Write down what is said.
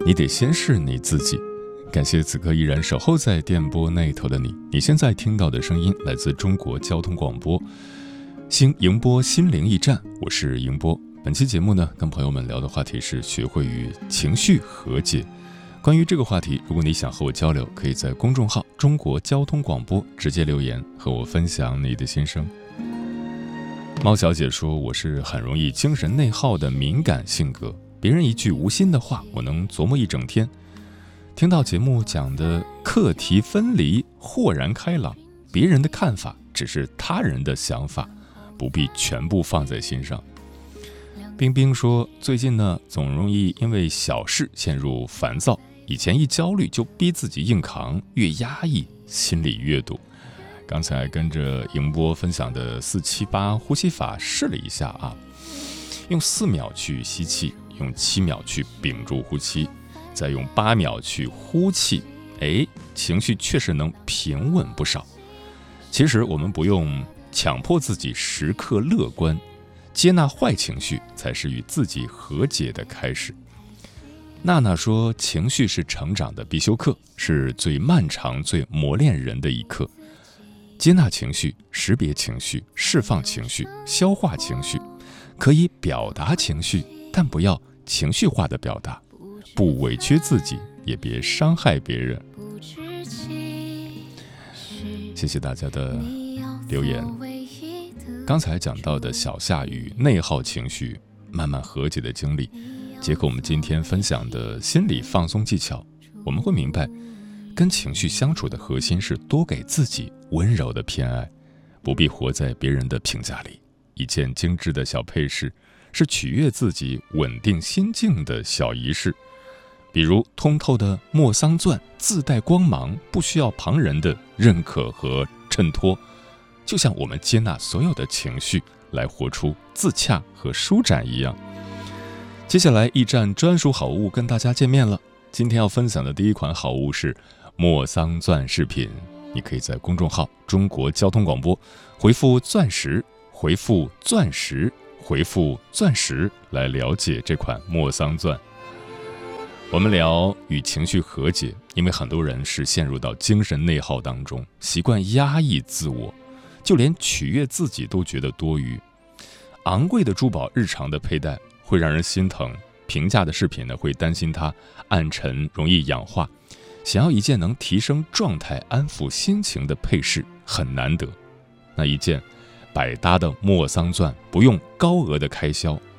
你得先是你自己。感谢此刻依然守候在电波那头的你。你现在听到的声音来自中国交通广播迎播心灵驿站，我是迎播。本期节目呢，跟朋友们聊的话题是学会与情绪和解。关于这个话题，如果你想和我交流，可以在公众号中国交通广播直接留言和我分享你的心声。猫小姐说，我是很容易精神内耗的敏感性格，别人一句无心的话，我能琢磨一整天。听到节目讲的课题分离，豁然开朗，别人的看法只是他人的想法，不必全部放在心上。冰冰说，最近呢，总容易因为小事陷入烦躁，以前一焦虑就逼自己硬扛，越压抑心里越堵。刚才跟着迎波分享的478呼吸法试了一下啊，用4秒去吸气，用7秒去屏住呼吸，再用8秒去呼气，情绪确实能平稳不少。其实我们不用强迫自己时刻乐观，接纳坏情绪才是与自己和解的开始。娜娜说，情绪是成长的必修课，是最漫长、最磨练人的一课。接纳情绪，识别情绪，释放情绪，消化情绪，可以表达情绪，但不要情绪化的表达，不委屈自己，也别伤害别人。谢谢大家的留言。刚才讲到的小夏与内耗情绪慢慢和解的经历，结合我们今天分享的心理放松技巧，我们会明白，跟情绪相处的核心是多给自己温柔的偏爱，不必活在别人的评价里。一件精致的小配饰，是取悦自己稳定心境的小仪式。比如通透的莫桑钻自带光芒，不需要旁人的认可和衬托。就像我们接纳所有的情绪，来活出自洽和舒展一样。接下来驿站专属好物跟大家见面了。今天要分享的第一款好物是莫桑钻饰品，你可以在公众号中国交通广播回复钻石，回复钻石，回复钻石来了解这款莫桑钻。我们聊与情绪和解，因为很多人是陷入到精神内耗当中，习惯压抑自我，就连取悦自己都觉得多余。昂贵的珠宝日常的佩戴会让人心疼，平价的饰品呢会担心它暗沉容易氧化。想要一件能提升状态安抚心情的配饰很难得，那一件百搭的莫桑钻不用高额的开销，